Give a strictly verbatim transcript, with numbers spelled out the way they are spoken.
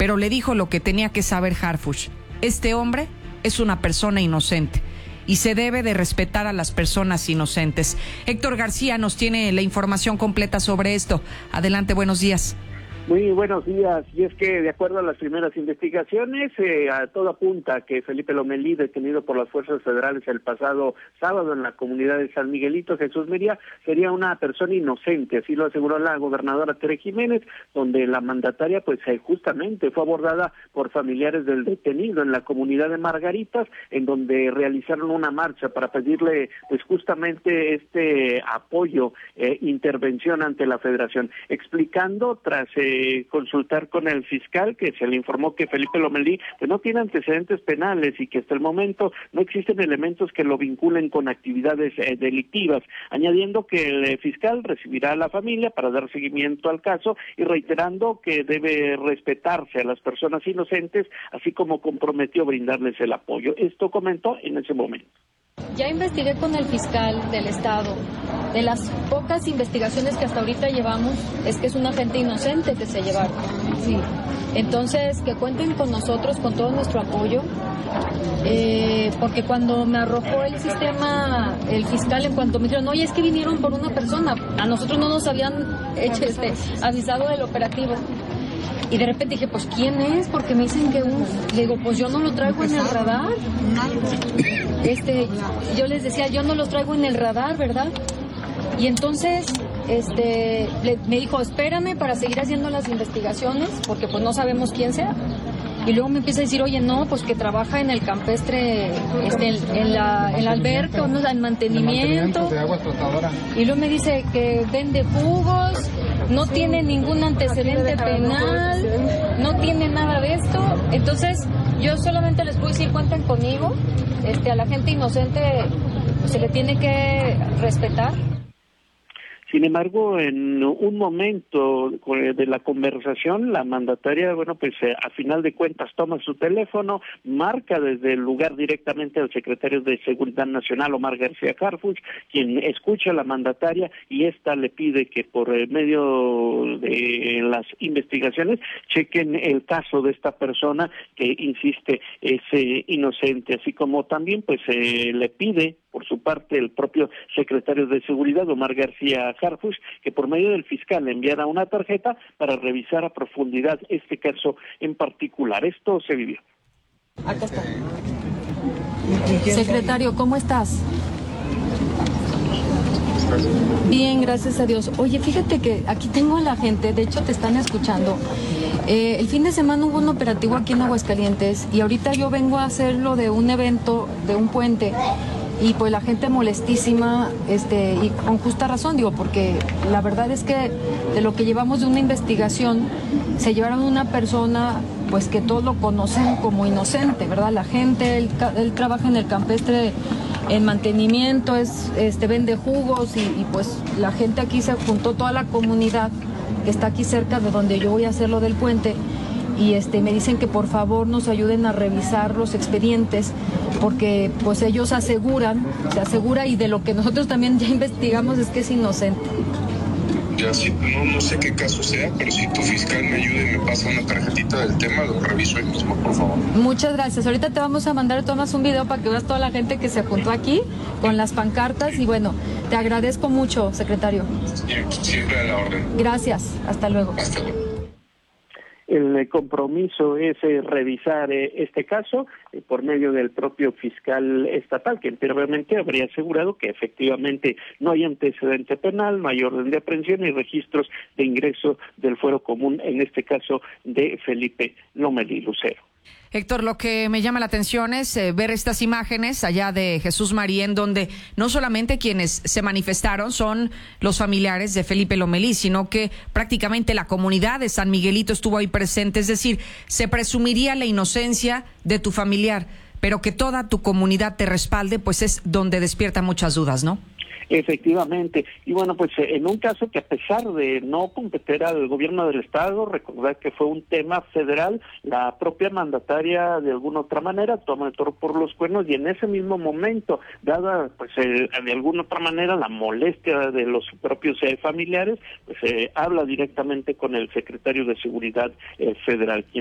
pero le dijo lo que tenía que saber Harfuch. Este hombre es una persona inocente y se debe de respetar a las personas inocentes. Héctor García nos tiene la información completa sobre esto. Adelante, buenos días. Muy buenos días, y es que de acuerdo a las primeras investigaciones, eh, a todo apunta que Felipe Lomelí, detenido por las fuerzas federales el pasado sábado en la comunidad de San Miguelito, Jesús María, sería una persona inocente, así lo aseguró la gobernadora Tere Jiménez, donde la mandataria pues eh, justamente fue abordada por familiares del detenido en la comunidad de Margaritas, en donde realizaron una marcha para pedirle pues justamente este apoyo, eh, intervención ante la federación, explicando tras eh, consultar con el fiscal que se le informó que Felipe Lomelí pues no tiene antecedentes penales y que hasta el momento no existen elementos que lo vinculen con actividades eh, delictivas, añadiendo que el eh, fiscal recibirá a la familia para dar seguimiento al caso y reiterando que debe respetarse a las personas inocentes, así como comprometió brindarles el apoyo. Esto comentó en ese momento. Ya investigué con el fiscal del estado. De las pocas investigaciones que hasta ahorita llevamos es que es un agente inocente que se llevaron. Sí. Entonces, que cuenten con nosotros, con todo nuestro apoyo, eh, porque cuando me arrojó el sistema, el fiscal, en cuanto me dijeron, oye, es que vinieron por una persona, a nosotros no nos habían hecho este avisado del operativo. Y de repente dije, pues, ¿quién es? Porque me dicen que un... Le digo, pues yo no lo traigo en el radar. Este, yo les decía, yo no lo traigo en el radar, ¿verdad? Y entonces, este, le, me dijo, espérame para seguir haciendo las investigaciones, porque pues no sabemos quién sea. Y luego me empieza a decir, oye, no, pues que trabaja en el campestre, este, en, en la, en la alberca, ¿no? En mantenimiento. De agua tratadora. Y luego me dice que vende jugos, no tiene ningún antecedente penal, no tiene nada de esto. Entonces, yo solamente les puedo decir, cuenten conmigo. Este, a la gente inocente pues, se le tiene que respetar. Sin embargo, en un momento de la conversación, la mandataria, bueno, pues eh, a final de cuentas toma su teléfono, marca desde el lugar directamente al secretario de Seguridad Nacional, Omar García Harfuch, quien escucha a la mandataria y esta le pide que por eh, medio de las investigaciones chequen el caso de esta persona que, insiste, es eh, inocente, así como también pues eh, le pide por su parte el propio secretario de Seguridad, Omar García Harfuch, que por medio del fiscal le enviara una tarjeta para revisar a profundidad este caso en particular. Esto se vivió. Acá está. Secretario, ¿cómo estás? Bien, gracias a Dios. Oye, fíjate que aquí tengo a la gente, de hecho te están escuchando. Eh, el fin de semana hubo un operativo aquí en Aguascalientes y ahorita yo vengo a hacerlo de un evento, de un puente. Y pues la gente molestísima, este, y con justa razón, digo, porque la verdad es que de lo que llevamos de una investigación, se llevaron una persona, pues que todos lo conocen como inocente, ¿verdad? La gente, él, él trabaja en el campestre en mantenimiento, es, este, vende jugos y, y pues la gente aquí se juntó, toda la comunidad que está aquí cerca de donde yo voy a hacer lo del puente. Y este me dicen que por favor nos ayuden a revisar los expedientes porque pues ellos aseguran, se asegura y de lo que nosotros también ya investigamos es que es inocente. Ya sí, no, no sé qué caso sea, pero si tu fiscal me ayuda y me pasa una tarjetita del tema, lo reviso ahí mismo, por favor. Muchas gracias. Ahorita te vamos a mandar, tomas un video para que veas toda la gente que se juntó aquí con las pancartas y bueno, te agradezco mucho, secretario. Siempre a la orden. Gracias. Hasta luego. Hasta luego. El compromiso es eh, revisar eh, este caso eh, por medio del propio fiscal estatal, que previamente habría asegurado que efectivamente no hay antecedente penal, no hay orden de aprehensión y registros de ingreso del fuero común, en este caso de Felipe Lomelí Lucero. Héctor, lo que me llama la atención es eh, ver estas imágenes allá de Jesús María, en donde no solamente quienes se manifestaron son los familiares de Felipe Lomelí, sino que prácticamente la comunidad de San Miguelito estuvo ahí presente. Es decir, se presumiría la inocencia de tu familiar, pero que toda tu comunidad te respalde, pues es donde despierta muchas dudas, ¿no? Efectivamente, y bueno, pues en un caso que a pesar de no competir al gobierno del estado, recordar que fue un tema federal, la propia mandataria de alguna otra manera toma el toro por los cuernos y en ese mismo momento, dada pues eh, de alguna otra manera la molestia de los propios eh, familiares, pues eh, habla directamente con el secretario de Seguridad eh, Federal, quien